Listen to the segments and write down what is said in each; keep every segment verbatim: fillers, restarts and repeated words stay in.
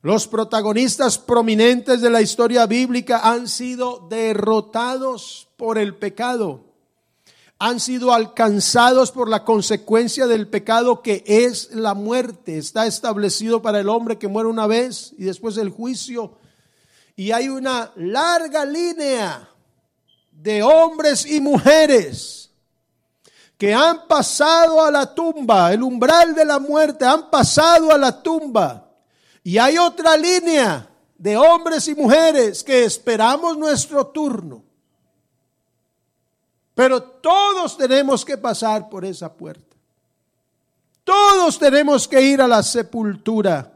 Los protagonistas prominentes de la historia bíblica han sido derrotados por el pecado. Han sido alcanzados por la consecuencia del pecado, que es la muerte. Está establecido para el hombre que muere una vez y después el juicio. Y hay una larga línea de hombres y mujeres que han pasado a la tumba, el umbral de la muerte, han pasado a la tumba. Y hay otra línea de hombres y mujeres que esperamos nuestro turno. Pero todos tenemos que pasar por esa puerta. Todos tenemos que ir a la sepultura.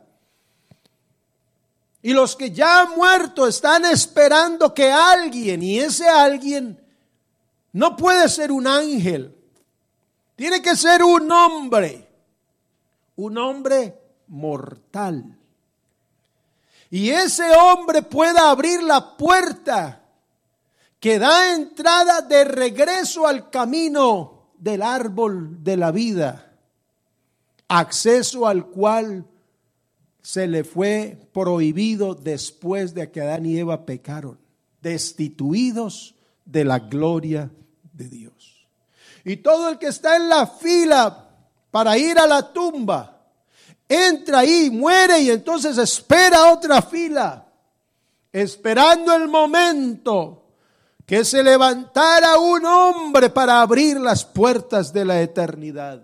Y los que ya han muerto están esperando que alguien, y ese alguien no puede ser un ángel, tiene que ser un hombre, un hombre mortal. Y ese hombre pueda abrir la puerta que da entrada de regreso al camino del árbol de la vida, acceso al cual se le fue prohibido después de que Adán y Eva pecaron, destituidos de la gloria de Dios. Y todo el que está en la fila para ir a la tumba, entra ahí, muere y entonces espera otra fila, esperando el momento que se levantara un hombre para abrir las puertas de la eternidad.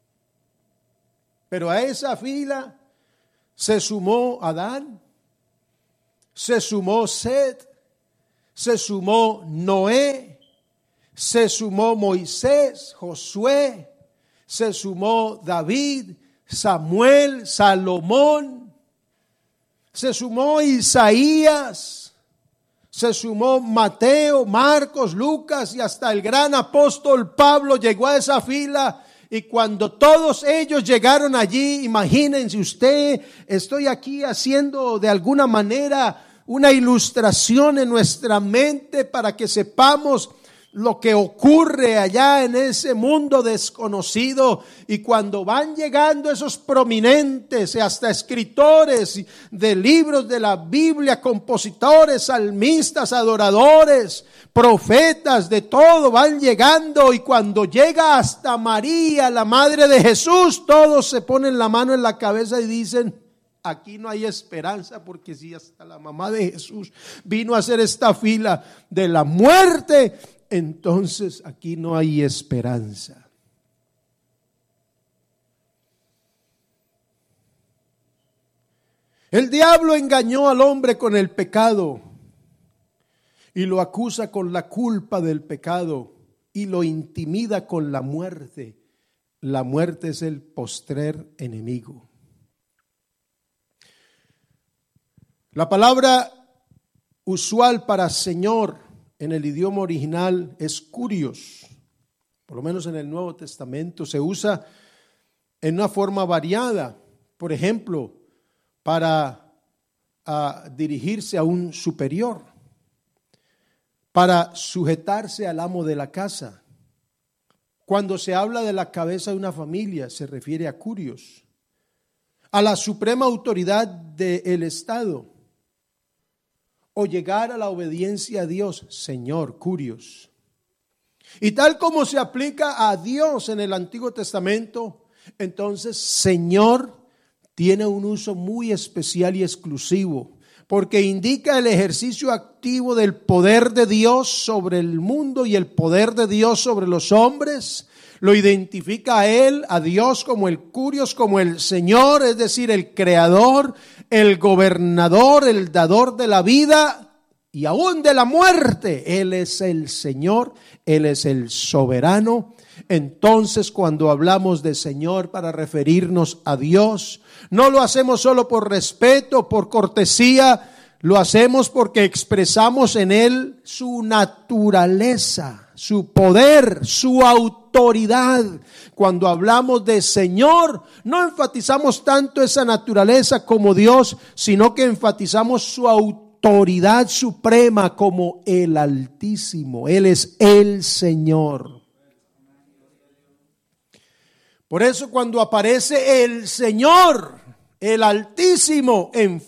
Pero a esa fila se sumó Adán, se sumó Set, se sumó Noé, se sumó Moisés, Josué, se sumó David, Samuel, Salomón, se sumó Isaías, se sumó Mateo, Marcos, Lucas y hasta el gran apóstol Pablo llegó a esa fila. Y cuando todos ellos llegaron allí, imagínense usted, estoy aquí haciendo de alguna manera una ilustración en nuestra mente para que sepamos lo que ocurre allá en ese mundo desconocido. Y cuando van llegando esos prominentes, hasta escritores de libros de la Biblia, compositores, salmistas, adoradores, profetas, de todo, van llegando. Y cuando llega hasta María, la madre de Jesús, todos se ponen la mano en la cabeza y dicen: aquí no hay esperanza, porque si hasta la mamá de Jesús vino a hacer esta fila de la muerte, entonces aquí no hay esperanza. El diablo engañó al hombre con el pecado y lo acusa con la culpa del pecado y lo intimida con la muerte. La muerte es el postrer enemigo. La palabra usual para Señor en el idioma original es Kurios. Por lo menos en el Nuevo Testamento se usa en una forma variada. Por ejemplo, para uh, dirigirse a un superior, para sujetarse al amo de la casa. Cuando se habla de la cabeza de una familia, se refiere a Kurios. A la suprema autoridad del Estado, o llegar a la obediencia a Dios, Señor, Kurios. Y tal como se aplica a Dios en el Antiguo Testamento, entonces Señor tiene un uso muy especial y exclusivo, porque indica el ejercicio activo del poder de Dios sobre el mundo y el poder de Dios sobre los hombres. Lo identifica a él, a Dios, como el Kurios, como el Señor, es decir, el creador, el gobernador, el dador de la vida y aún de la muerte. Él es el Señor, Él es el soberano. Entonces, cuando hablamos de Señor para referirnos a Dios, no lo hacemos solo por respeto, por cortesía, lo hacemos porque expresamos en Él su naturaleza, su poder, su autoridad. Cuando hablamos de Señor, no enfatizamos tanto esa naturaleza como Dios, sino que enfatizamos su autoridad suprema como el Altísimo. Él es el Señor. Por eso cuando aparece el Señor, el Altísimo, en